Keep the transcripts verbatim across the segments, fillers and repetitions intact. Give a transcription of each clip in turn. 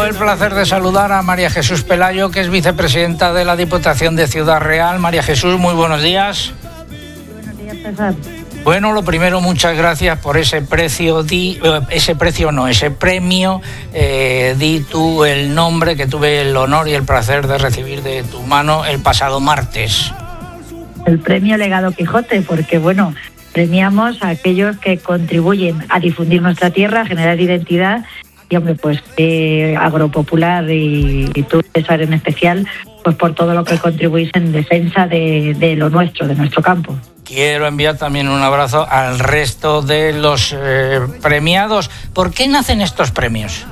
el placer de saludar a María Jesús Pelayo, que es vicepresidenta de la Diputación de Ciudad Real. María Jesús, muy buenos días. Buenos días, César. Bueno, lo primero, muchas gracias por ese precio, di, ese precio no, ese premio, eh, di tú el nombre que tuve el honor y el placer de recibir de tu mano el pasado martes. El premio Legado Quijote, porque bueno, premiamos a aquellos que contribuyen a difundir nuestra tierra, a generar identidad y hombre, pues eh, Agropopular y, y tú, César, en especial, pues por todo lo que contribuís en defensa de, de lo nuestro, de nuestro campo. Quiero enviar también un abrazo al resto de los eh, premiados. ¿Por qué nacen estos premios?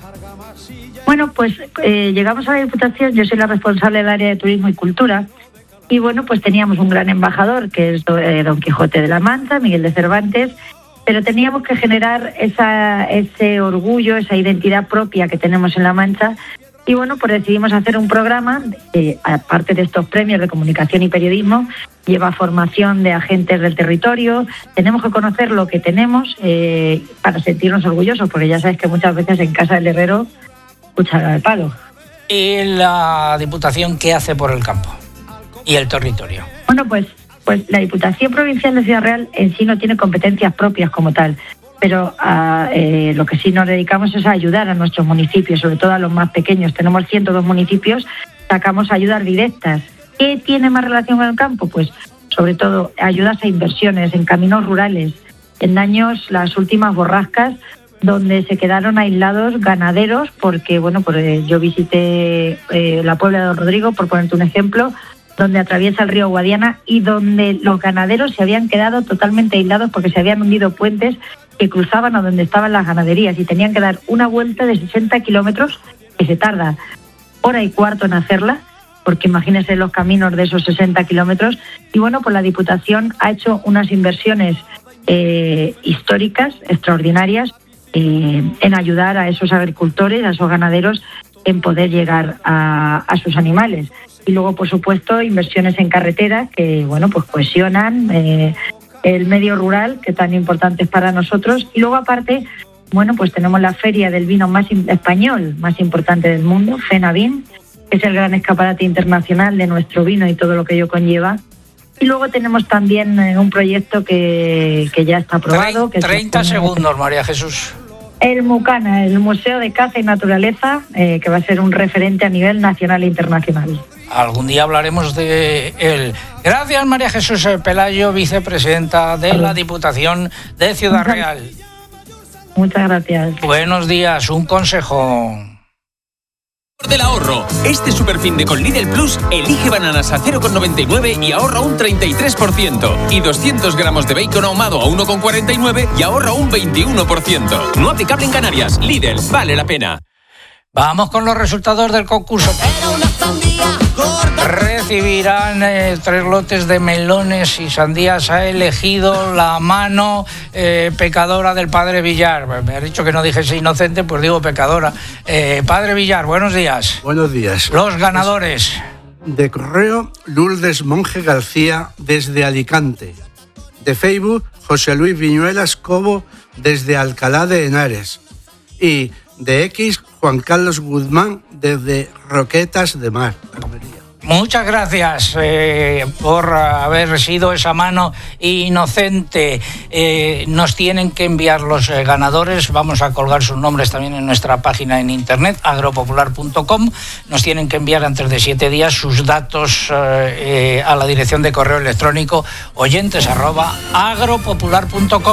Bueno, pues eh, llegamos a la Diputación, yo soy la responsable del área de Turismo y Cultura, y bueno, pues teníamos un gran embajador, que es eh, Don Quijote de la Mancha, Miguel de Cervantes, pero teníamos que generar esa, ese orgullo, esa identidad propia que tenemos en La Mancha. Y bueno, pues decidimos hacer un programa que, aparte de estos premios de comunicación y periodismo, lleva formación de agentes del territorio. Tenemos que conocer lo que tenemos eh, para sentirnos orgullosos, porque ya sabes que muchas veces en casa del herrero, cuchara de palo. ¿Y la Diputación qué hace por el campo y el territorio? Bueno, pues, pues la Diputación Provincial de Ciudad Real en sí no tiene competencias propias como tal, pero a, eh, lo que sí nos dedicamos es a ayudar a nuestros municipios, sobre todo a los más pequeños. Tenemos ciento dos municipios, sacamos ayudas directas. ¿Qué tiene más relación con el campo? Pues sobre todo ayudas a inversiones en caminos rurales, en daños, las últimas borrascas, donde se quedaron aislados ganaderos, porque bueno, pues, eh, yo visité eh, la Puebla de Don Rodrigo, por ponerte un ejemplo, donde atraviesa el río Guadiana y donde los ganaderos se habían quedado totalmente aislados porque se habían hundido puentes que cruzaban a donde estaban las ganaderías y tenían que dar una vuelta de sesenta kilómetros que se tarda hora y cuarto en hacerla, porque imagínense los caminos de esos sesenta kilómetros. Y bueno, pues la Diputación ha hecho unas inversiones eh, históricas, extraordinarias, eh, en ayudar a esos agricultores, a esos ganaderos, en poder llegar a, a sus animales. Y luego, por supuesto, inversiones en carretera que, bueno, pues cohesionan eh, el medio rural, que tan importante es para nosotros. Y luego, aparte, bueno, pues tenemos la feria del vino más español, más importante del mundo, FENAVIN, que es el gran escaparate internacional de nuestro vino y todo lo que ello conlleva. Y luego tenemos también eh, un proyecto que, que ya está aprobado. Que treinta segundos, María Jesús. El Mucana, el Museo de Caza y Naturaleza, eh, que va a ser un referente a nivel nacional e internacional. Algún día hablaremos de él. Gracias, María Jesús Pelayo, vicepresidenta de la Diputación de Ciudad Real. Muchas gracias. Buenos días, un consejo del ahorro. Este superfin de con Lidl Plus, elige bananas a cero coma noventa y nueve y ahorra un treinta y tres por ciento. Y doscientos gramos de bacon ahumado a uno coma cuarenta y nueve y ahorra un veintiuno por ciento. No aplicable en Canarias. Lidl, vale la pena. Vamos con los resultados del concurso. Recibirán eh, tres lotes de melones y sandías. Ha elegido la mano eh, pecadora del padre Villar. Me ha dicho que no dijese inocente, pues digo pecadora. Eh, padre Villar, buenos días. Buenos días. Los ganadores. De correo, Lourdes Monge García desde Alicante. De Facebook, José Luis Viñuelas Cobo desde Alcalá de Henares. Y de X, Juan Carlos Guzmán desde Roquetas de Mar. Muchas gracias eh, por haber sido esa mano inocente. Eh, nos tienen que enviar los eh, ganadores. Vamos a colgar sus nombres también en nuestra página en internet, agropopular punto com. Nos tienen que enviar antes de siete días sus datos eh, eh, a la dirección de correo electrónico oyentes arroba agropopular punto com.